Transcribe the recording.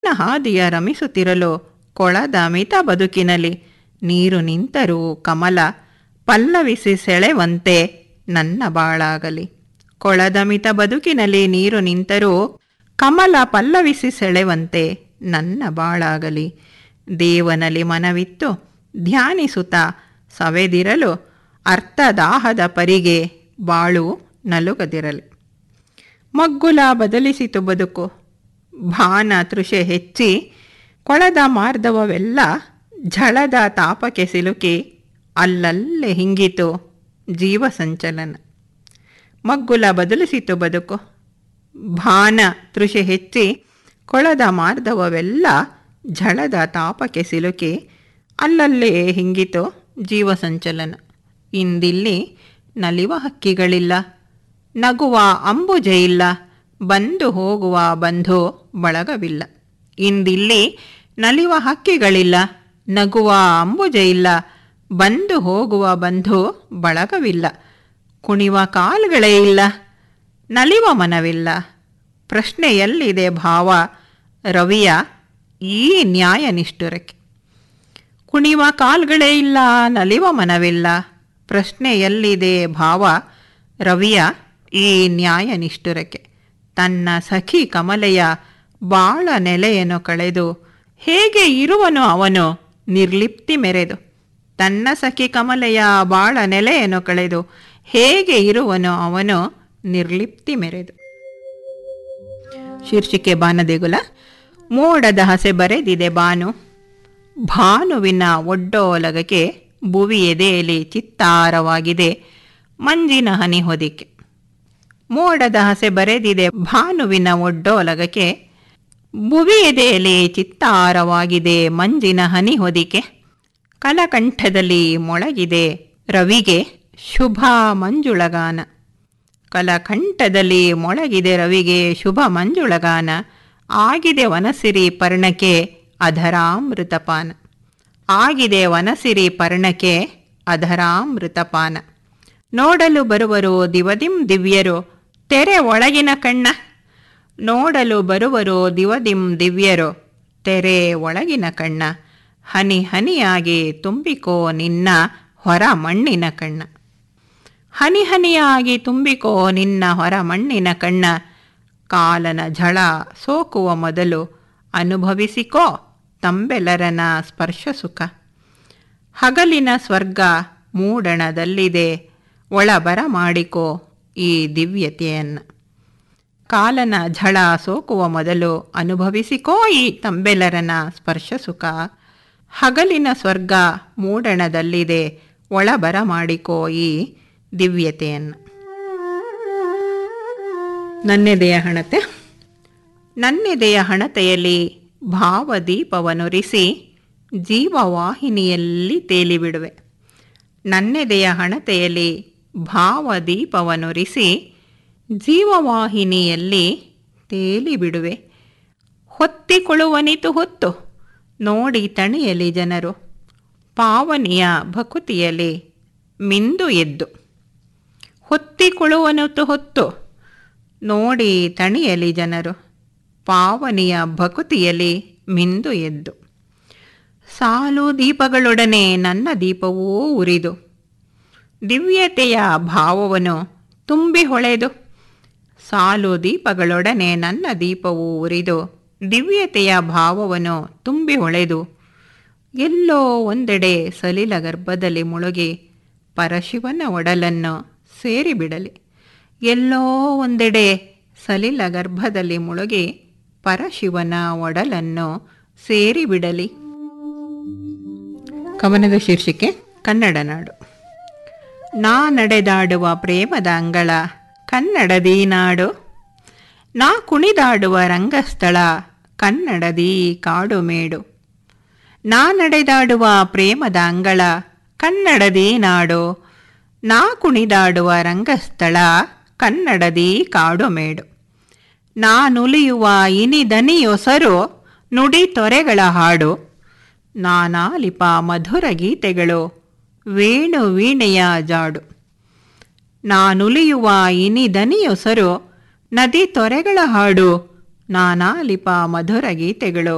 ಹಾದಿಯ ರಮಿಸುತ್ತಿರಲು ಕೊಳದ ಮಿತ ಬದುಕಿನಲ್ಲಿ ನೀರು ನಿಂತರೂ ಕಮಲ ಪಲ್ಲವಿಸಿ ಸೆಳೆವಂತೆ ನನ್ನ ಬಾಳಾಗಲಿ. ಕೊಳದ ಮಿತ ಬದುಕಿನಲ್ಲಿ ನೀರು ನಿಂತರೂ ಕಮಲ ಪಲ್ಲವಿಸಿ ಸೆಳೆವಂತೆ ನನ್ನ ಬಾಳಾಗಲಿ. ದೇವನಲ್ಲಿ ಮನವಿತ್ತು ಧ್ಯಾನಿಸುತ್ತಾ ಸವೆದಿರಲು ಅರ್ಥದಾಹದ ಪರಿಗೆ ಬಾಳು ನಲುಗದಿರಲಿ. ಮಗ್ಗುಲ ಬದಲಿಸಿತು ಬದುಕು, ಭಾನ ತೃಷೆ ಹೆಚ್ಚಿ ಕೊಳದ ಮಾರ್ದವವೆಲ್ಲ ಝಳದ ತಾಪಕ್ಕೆ ಸಿಲುಕಿ ಅಲ್ಲಲ್ಲೇ ಹಿಂಗಿತು ಜೀವ ಸಂಚಲನ. ಮಗ್ಗುಲ ಬದಲಿಸಿತು ಬದುಕು, ಭಾನ ತೃಷೆ ಹೆಚ್ಚಿ ಕೊಳದ ಮಾರ್ದವವೆಲ್ಲ ಝಳದ ತಾಪಕ್ಕೆ ಸಿಲುಕಿ ಅಲ್ಲಲ್ಲೇ ಹಿಂಗಿತು ಜೀವ ಸಂಚಲನ. ಇಂದಿಲ್ಲಿ ನಲಿವ ಹಕ್ಕಿಗಳಿಲ್ಲ, ನಗುವ ಅಂಬುಜ ಇಲ್ಲ, ಬಂದು ಹೋಗುವ ಬಂಧು ಬಳಗವಿಲ್ಲ. ಇಂದಿಲ್ಲಿ ನಲಿವ ಹಕ್ಕಿಗಳಿಲ್ಲ, ನಗುವ ಅಂಬುಜ ಇಲ್ಲ, ಬಂದು ಹೋಗುವ ಬಂಧು ಬಳಗವಿಲ್ಲ. ಕುಣಿವ ಕಾಲುಗಳೇ ಇಲ್ಲ, ನಲಿವ ಮನವಿಲ್ಲ. ಪ್ರಶ್ನೆಯಲ್ಲಿದೆ ಭಾವ ರವಿಯ ಈ ನ್ಯಾಯ ನಿಷ್ಠುರಕ್ಕೆ. ಕುಣಿವ ಕಾಲುಗಳೇ ಇಲ್ಲ, ನಲಿವ ಮನವಿಲ್ಲ. ಪ್ರಶ್ನೆಯಲ್ಲಿದೆ ಭಾವ ರವಿಯ ಈ ನ್ಯಾಯ ನಿಷ್ಠುರಕ್ಕೆ. ತನ್ನ ಸಖಿ ಕಮಲೆಯ ಬಾಳ ನೆಲೆಯನ್ನು ಕಳೆದು ಹೇಗೆ ಇರುವನು ಅವನು ನಿರ್ಲಿಪ್ತಿ ಮೆರೆದು. ತನ್ನ ಸಖಿ ಕಮಲೆಯ ಬಾಳ ನೆಲೆಯನ್ನು ಕಳೆದು ಹೇಗೆ ಇರುವನು ಅವನು ನಿರ್ಲಿಪ್ತಿ ಮೆರೆದು. ಶೀರ್ಷಿಕೆ ಬಾನದೇಗುಲ. ಮೋಡದ ಹಸೆ ಬರೆದಿದೆ ಬಾನು, ಭಾನುವಿನ ಒಡ್ಡೋಲಗಕ್ಕೆ ಭುವಿ ಎದೆಯಲ್ಲಿ ಚಿತ್ತಾರವಾಗಿದೆ ಮಂಜಿನ ಹನಿ ಹೊದಿಕೆ. ಮೋಡದ ಹಸೆ ಬರೆದಿದೆ ಭಾನುವಿನ ಒಡ್ಡೋಲಗಕ್ಕೆ, ಭುವಿ ಎದೆಯಲ್ಲಿ ಚಿತ್ತಾರವಾಗಿದೆ ಮಂಜಿನ ಹನಿ ಹೊದಿಕೆ. ಕಲಕಂಠದಲ್ಲಿ ಮೊಳಗಿದೆ ರವಿಗೆ ಶುಭ ಮಂಜುಳಗಾನ. ಕಲಕಂಠದಲ್ಲಿ ಮೊಳಗಿದೆ ರವಿಗೆ ಶುಭ ಮಂಜುಳಗಾನ. ಆಗಿದೆ ವನಸಿರಿ ಪರ್ಣಕ್ಕೆ ಅಧರಾಮೃತಪಾನ. ಆಗಿದೆ ವನಸಿರಿ ಪರ್ಣಕ್ಕೆ ಅಧರಾಮೃತಪಾನ. ನೋಡಲು ಬರುವರು ದಿವದಿಂ ದಿವ್ಯರು ತೆರೆ ಒಳಗಿನ ಕಣ್ಣ. ನೋಡಲು ಬರುವರು ದಿವದಿಂ ದಿವ್ಯರು ತೆರೆ ಒಳಗಿನ ಕಣ್ಣ. ಹನಿ ಹನಿಯಾಗಿ ತುಂಬಿಕೋ ನಿನ್ನ ಹೊರ ಮಣ್ಣಿನ ಕಣ್ಣ. ಹನಿ ಹನಿಯಾಗಿ ತುಂಬಿಕೋ ನಿನ್ನ ಹೊರ ಮಣ್ಣಿನ ಕಣ್ಣ. ಕಾಲನ ಝಳ ಸೋಕುವ ಮೊದಲು ಅನುಭವಿಸಿಕೋ ತಂಬೆಲರನ ಸ್ಪರ್ಶ ಸುಖ. ಹಗಲಿನ ಸ್ವರ್ಗ ಮೂಡಣದಲ್ಲಿದೆ ಒಳಬರ ಮಾಡಿಕೋ ಈ ದಿವ್ಯತೆಯನ್ನು. ಕಾಲನ ಝಳ ಸೋಕುವ ಮೊದಲು ಅನುಭವಿಸಿಕೋ ಈ ತಂಬೆಲರನ ಸ್ಪರ್ಶ ಸುಖ. ಹಗಲಿನ ಸ್ವರ್ಗ ಮೂಡಣದಲ್ಲಿದೆ ಒಳಬರ ಮಾಡಿಕೋ ಈ ದಿವ್ಯತೆಯನ್ನು. ನನ್ನೆದೆಯ ಹಣತೆ. ನನ್ನೆದೆಯ ಹಣತೆಯಲ್ಲಿ ಭಾವದೀಪವನುರಿಸಿ ಜೀವವಾಹಿನಿಯಲ್ಲಿ ತೇಲಿಬಿಡುವೆ. ನನ್ನೆದೆಯ ಹಣತೆಯಲ್ಲಿ ಭಾವದೀಪವನುರಿಸಿ ಜೀವವಾಹಿನಿಯಲ್ಲಿ ತೇಲಿಬಿಡುವೆ. ಹೊತ್ತಿಕೊಳ್ಳುವನಿತು ಹೊತ್ತು ನೋಡಿ ತಣಿಯಲಿ ಜನರು, ಪಾವನಿಯ ಭಕುತಿಯಲ್ಲಿ ಮಿಂದು ಎದ್ದು. ಹೊತ್ತಿಕೊಳ್ಳುವನಿತು ಹೊತ್ತು ನೋಡಿ ತಣಿಯಲಿ ಜನರು, ಪಾವನಿಯ ಭಕುತಿಯಲ್ಲಿ ಮಿಂದು ಎದ್ದು. ಸಾಲು ದೀಪಗಳೊಡನೆ ನನ್ನ ದೀಪವೂ ಉರಿದು, ದಿವ್ಯತೆಯ ಭಾವವನ್ನು ತುಂಬಿ ಹೊಳೆದು. ಸಾಲು ದೀಪಗಳೊಡನೆ ನನ್ನ ದೀಪವೂ ಉರಿದು, ದಿವ್ಯತೆಯ ಭಾವವನ್ನು ತುಂಬಿ ಹೊಳೆದು. ಎಲ್ಲೋ ಒಂದೆಡೆ ಸಲಿಲ ಗರ್ಭದಲ್ಲಿ ಮುಳುಗಿ ಪರಶಿವನ ಒಡಲನ್ನು ಸೇರಿಬಿಡಲಿ. ಎಲ್ಲೋ ಒಂದೆಡೆ ಸಲಿಲ ಗರ್ಭದಲ್ಲಿ ಮುಳುಗಿ ಪರಶಿವನ ಒಡಲನ್ನು ಸೇರಿಬಿಡಲಿ. ಕವನದ ಶೀರ್ಷಿಕೆ ಕನ್ನಡ ನಾಡು. ನಾ ನಡೆದಾಡುವ ಪ್ರೇಮದ ಅಂಗಳ ಕನ್ನಡದೀ ನಾಡು. ನಾ ಕುಣಿದಾಡುವ ರಂಗಸ್ಥಳ ಕನ್ನಡದೀ ಕಾಡು ಮೇಡು. ನಾ ನಡೆದಾಡುವ ಪ್ರೇಮದ ಅಂಗಳ ಕನ್ನಡದೀ ನಾಡು. ನಾ ಕುಣಿದಾಡುವ ರಂಗಸ್ಥಳ ಕನ್ನಡದೀ ಕಾಡು ಮೇಡು. ನಾ ನುಲಿಯುವ ಇನಿದನಿಯೊಸರು ನುಡಿ ತೊರೆಗಳ ಹಾಡು. ನಾನಾಲಿಪ ಮಧುರ ಗೀತೆಗಳು ವೇಣು ವೀಣೆಯ ಜಾಡು. ನಾನುಲಿಯುವ ಇನಿದನಿಯೊಸರು ನದಿ ತೊರೆಗಳ ಹಾಡು. ನಾನಾಲಿಪ ಮಧುರ ಗೀತೆಗಳು